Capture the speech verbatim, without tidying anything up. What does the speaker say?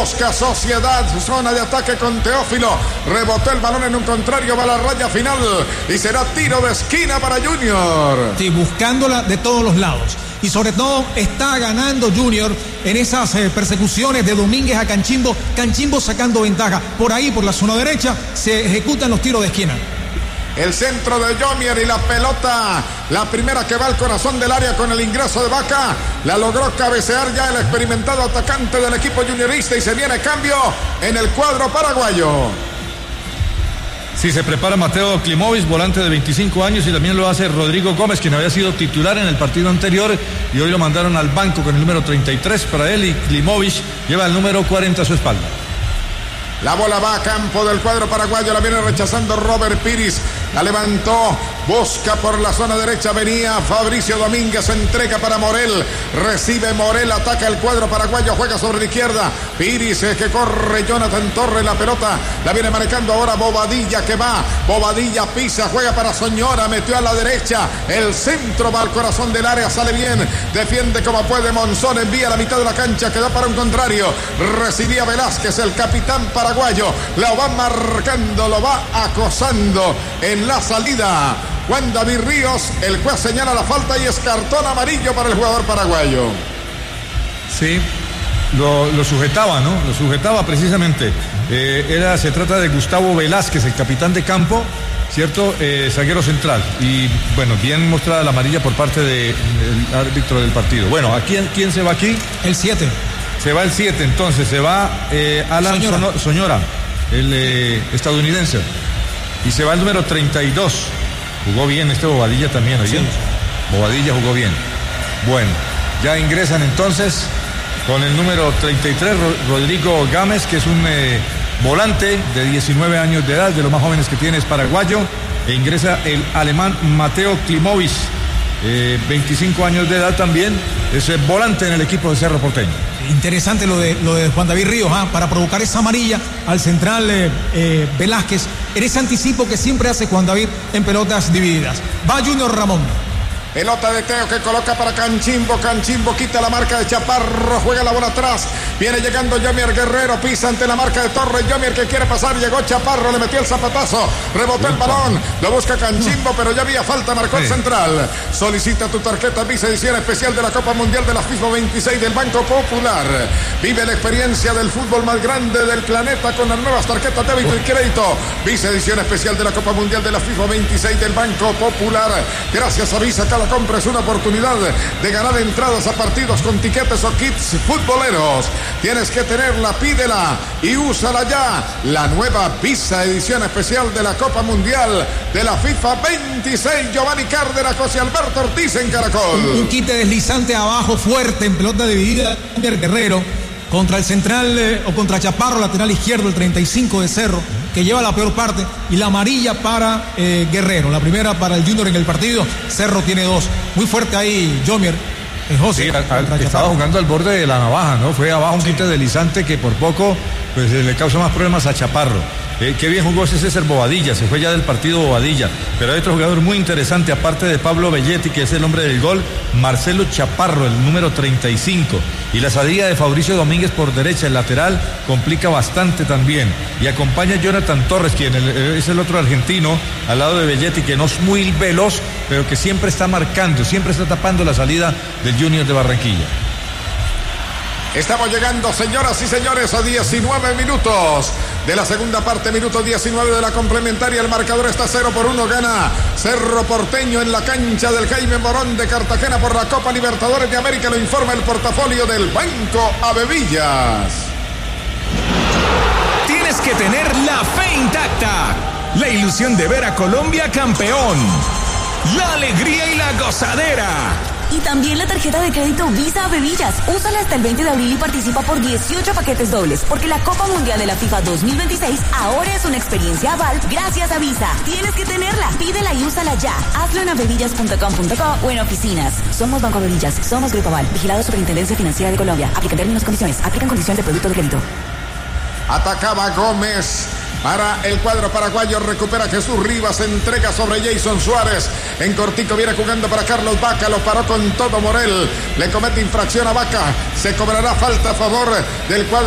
Busca Sociedad, zona de ataque con Teófilo, rebotó el balón en un contrario, va a la raya final y será tiro de esquina para Junior. Sí, buscándola de todos los lados. Y sobre todo está ganando Junior en esas eh, persecuciones de Domínguez a Canchimbo, Canchimbo sacando ventaja. Por ahí, por la zona derecha, se ejecutan los tiros de esquina. El centro de Jomier y la pelota, la primera que va al corazón del área con el ingreso de Vaca, la logró cabecear ya el experimentado atacante del equipo juniorista y se viene cambio en el cuadro paraguayo. Sí, se prepara Mateo Klimovic, volante de veinticinco años, y también lo hace Rodrigo Gómez, quien había sido titular en el partido anterior y hoy lo mandaron al banco con el número treinta y tres para él, y Klimovic lleva el número cuarenta a su espalda. La bola va a campo del cuadro paraguayo, la viene rechazando Robert Piris, la levantó, busca por la zona derecha, venía Fabricio Domínguez, entrega para Morel, recibe Morel, ataca el cuadro paraguayo, juega sobre la izquierda, Piris es que corre, Jonathan Torres, la pelota la viene marcando ahora Bobadilla que va, Bobadilla pisa, juega para Soñora, metió a la derecha, el centro va al corazón del área, sale bien, defiende como puede Monzón, envía a la mitad de la cancha, que da para un contrario, recibía Velázquez, el capitán para paraguayo, lo va marcando, lo va acosando en la salida. Juan David Ríos, el juez señala la falta y es cartón amarillo para el jugador paraguayo. Sí, lo, lo sujetaba, ¿no? Lo sujetaba precisamente. Eh, era, se trata de Gustavo Velázquez, el capitán de campo, ¿cierto? Eh, zaguero central. Y bueno, bien mostrada la amarilla por parte del de árbitro del partido. Bueno, ¿a quién, quién se va aquí? El siete. Se va el siete, entonces se va eh, Alan Soñora, Sono, Soñora el eh, estadounidense. Y se va el número treinta y dos. Jugó bien este Bobadilla también, ¿oye? Sí. Bobadilla jugó bien. Bueno, ya ingresan entonces con el número treinta y tres, Rodrigo Gámez, que es un eh, volante de diecinueve años de edad, de los más jóvenes que tiene, es paraguayo. E ingresa el alemán Mateo Klimovic, eh, veinticinco años de edad también, es el volante en el equipo de Cerro Porteño. Interesante lo de, lo de Juan David Ríos, ¿eh? Para provocar esa amarilla al central eh, eh, Velázquez, en ese anticipo que siempre hace Juan David en pelotas divididas. Va Junior Ramón. Pelota de Teo que coloca para Canchimbo, Canchimbo quita la marca de Chaparro, juega la bola atrás, viene llegando Jomier Guerrero, pisa ante la marca de Torres, Jomier que quiere pasar, llegó Chaparro, le metió el zapatazo, rebotó el balón, lo busca Canchimbo, pero ya había falta, marcó el central. Solicita tu tarjeta Visa edición especial de la Copa Mundial de la FIFA veintiséis del Banco Popular. Vive la experiencia del fútbol más grande del planeta con las nuevas tarjetas débito y crédito. Visa edición especial de la Copa Mundial de la FIFA veintiséis del Banco Popular. Gracias a Visa, cada compra es una oportunidad de ganar entradas a partidos con tiquetes o kits futboleros. Tienes que tenerla, pídela y úsala ya. La nueva Visa edición especial de la Copa Mundial de la FIFA veintiséis. Giovanni Cárdenas, José Alberto Ortiz en Caracol. Un, un quite deslizante abajo fuerte en pelota dividida de Guerrero contra el central eh, o contra Chaparro, lateral izquierdo, el treinta y cinco de Cerro, que lleva la peor parte, y la amarilla para eh, Guerrero, la primera para el Junior en el partido. Cerro tiene dos. Muy fuerte ahí Jomier, eh, José. Sí, a, a, estaba jugando al borde de la navaja, ¿no? Fue abajo un quite deslizante que por poco pues le causa más problemas a Chaparro. Eh, qué bien jugó ese César Bobadilla, se fue ya del partido Bobadilla, pero hay otro jugador muy interesante, aparte de Pablo Belletti, que es el hombre del gol, Marcelo Chaparro, el número treinta y cinco, y la salida de Fabricio Domínguez por derecha, el lateral, complica bastante también, y acompaña a Jonathan Torres, quien es el otro argentino, al lado de Belletti, que no es muy veloz, pero que siempre está marcando, siempre está tapando la salida del Junior de Barranquilla. Estamos llegando, señoras y señores, a diecinueve minutos de la segunda parte, minuto diecinueve de la complementaria. El marcador está cero por uno, gana Cerro Porteño en la cancha del Jaime Morón de Cartagena por la Copa Libertadores de América. Lo informa el portafolio del Banco Avevillas. Tienes que tener la fe intacta, la ilusión de ver a Colombia campeón, la alegría y la gozadera. Y también la tarjeta de crédito Visa Avevillas. Úsala hasta el veinte de abril y participa por dieciocho paquetes dobles. Porque la Copa Mundial de la FIFA dos mil veintiséis ahora es una experiencia aval gracias a Visa. Tienes que tenerla. Pídela y úsala ya. Hazlo en avevillas punto com punto co o en oficinas. Somos Banco Avevillas. Somos Grupo Aval. Vigilado Superintendencia Financiera de Colombia. Aplican términos y condiciones. Aplican condiciones de producto de crédito. Atacaba Gómez. Para el cuadro paraguayo, recupera Jesús Rivas, entrega sobre Jason Suárez. En cortico viene jugando para Carlos Vaca, lo paró con todo Morel. Le comete infracción a Vaca, se cobrará falta a favor del cuadro